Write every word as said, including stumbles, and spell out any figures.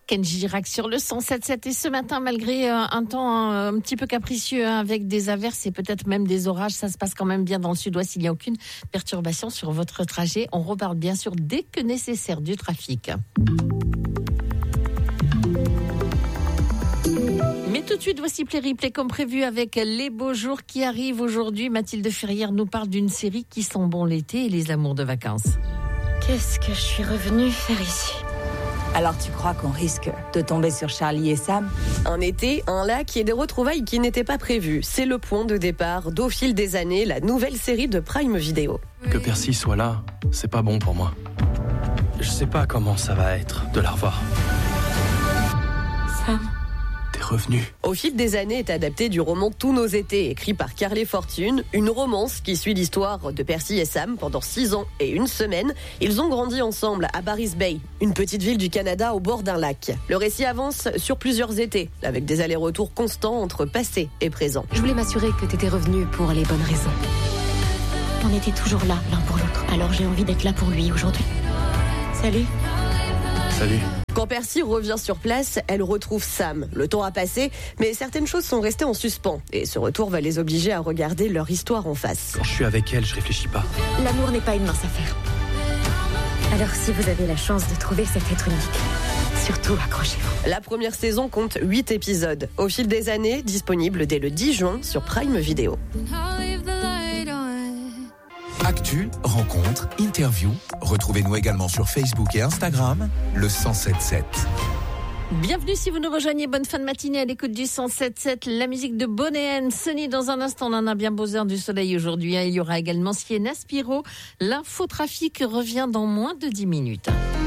Kenji Girac sur le cent sept sept. Et ce matin, malgré euh, un temps euh, un petit peu capricieux, hein, avec des averses et peut-être même des orages, ça se passe quand même bien dans le sud-ouest. Il n'y a aucune perturbation sur votre trajet. On reparle bien sûr dès que nécessaire du trafic. Mais tout de suite, voici Play Replay comme prévu avec les beaux jours qui arrivent aujourd'hui. Mathilde Ferrière nous parle d'une série qui sent bon l'été et les amours de vacances. Qu'est-ce que je suis revenue faire ici ? Alors tu crois qu'on risque de tomber sur Charlie et Sam ? Un été, un lac et des retrouvailles qui n'étaient pas prévues. C'est le point de départ d'Au fil des années, la nouvelle série de Prime Video. Que Percy soit là, c'est pas bon pour moi. Je sais pas comment ça va être de la revoir. Sam ? Revenu. Au fil des années est adapté du roman Tous nos étés, écrit par Carlé Fortune, une romance qui suit l'histoire de Percy et Sam pendant six ans et une semaine. Ils ont grandi ensemble à Barry's Bay, une petite ville du Canada au bord d'un lac. Le récit avance sur plusieurs étés, avec des allers-retours constants entre passé et présent. Je voulais m'assurer que t'étais revenu pour les bonnes raisons. On était toujours là, l'un pour l'autre. Alors j'ai envie d'être là pour lui aujourd'hui. Salut. Salut. Quand Percy revient sur place, elle retrouve Sam. Le temps a passé, mais certaines choses sont restées en suspens. Et ce retour va les obliger à regarder leur histoire en face. Quand je suis avec elle, je réfléchis pas. L'amour n'est pas une mince affaire. Alors si vous avez la chance de trouver cet être unique, surtout accrochez-vous. La première saison compte huit épisodes. Au fil des années, disponible dès le dix juin sur Prime Video. Actu, rencontres, interviews. Retrouvez-nous également sur Facebook et Instagram, le cent sept sept. Bienvenue si vous nous rejoignez, bonne fin de matinée à l'écoute du cent sept sept, la musique de Bonnet M. Sunny dans un instant, on en a bien beaux heures du soleil aujourd'hui. Il y aura également Sienna Spiro. L'infotrafic revient dans moins de dix minutes.